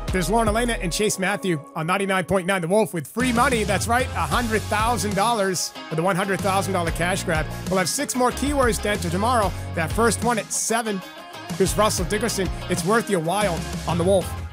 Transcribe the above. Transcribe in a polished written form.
There's Lauren Elena and Chase Matthew on 99.9 The Wolf with free money. That's right, $100,000 for the $100,000 cash grab. We'll have 6 more keywords to enter tomorrow. That first one at 7. Here's Russell Dickerson. It's worth your while on The Wolf.